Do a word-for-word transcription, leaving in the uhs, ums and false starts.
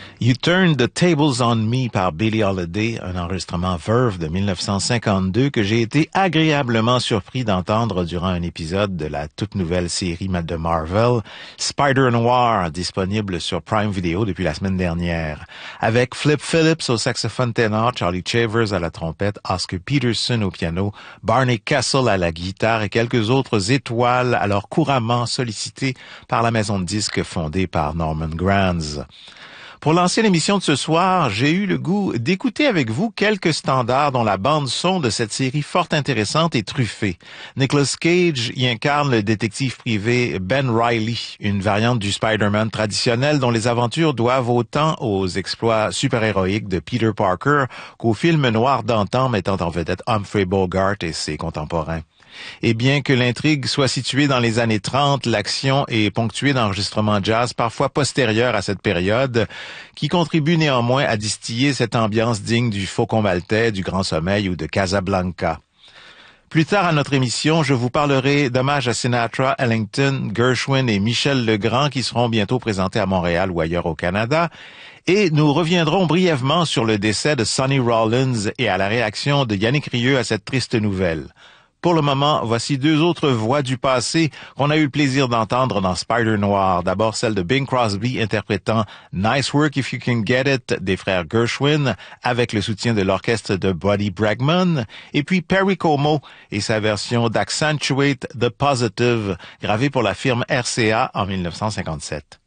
You Turned the Tables on Me par Billie Holiday, un enregistrement Verve de mille neuf cent cinquante-deux que j'ai été agréablement surpris d'entendre durant un épisode de la toute nouvelle série de Marvel, Spider-Noir, disponible sur Prime Video depuis la semaine dernière. Avec Flip Phillips au saxophone ténor, Charlie Chavers à la trompette, Oscar Peterson au piano, Barney Kessel à la guitare et quelques autres étoiles alors couramment sollicitées par la maison de disques fondée par Norman Granz. Pour lancer l'émission de ce soir, j'ai eu le goût d'écouter avec vous quelques standards dont la bande-son de cette série fort intéressante est truffée. Nicolas Cage y incarne le détective privé Ben Reilly, une variante du Spider-Man traditionnel dont les aventures doivent autant aux exploits super-héroïques de Peter Parker qu'au film noir d'antan mettant en vedette Humphrey Bogart et ses contemporains. Et bien que l'intrigue soit située dans les années trente, l'action est ponctuée d'enregistrements jazz parfois postérieurs à cette période, qui contribuent néanmoins à distiller cette ambiance digne du Faucon Maltais, du Grand Sommeil ou de Casablanca. Plus tard à notre émission, je vous parlerai d'hommages à Sinatra, Ellington, Gershwin et Michel Legrand qui seront bientôt présentés à Montréal ou ailleurs au Canada. Et nous reviendrons brièvement sur le décès de Sonny Rollins et à la réaction de Yannick Rieu à cette triste nouvelle. Pour le moment, voici deux autres voix du passé qu'on a eu le plaisir d'entendre dans Spider-Noir. D'abord celle de Bing Crosby interprétant Nice Work If You Can Get It des frères Gershwin avec le soutien de l'orchestre de Buddy Bregman. Et puis Perry Como et sa version d'Accentuate the Positive gravée pour la firme R C A en mille neuf cent cinquante-sept.